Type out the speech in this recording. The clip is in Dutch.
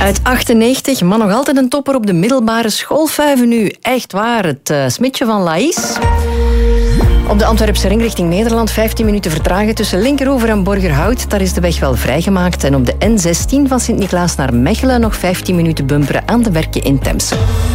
Uit 98, maar nog altijd een topper op de middelbare schoolfuiven nu. Echt waar, het smidje van Laïs. Op de Antwerpse ring richting Nederland 15 minuten vertragen tussen Linkeroever en Borgerhout. Daar is de weg wel vrijgemaakt. En op de N16 van Sint-Niklaas naar Mechelen nog 15 minuten bumperen aan de Werken in Temse.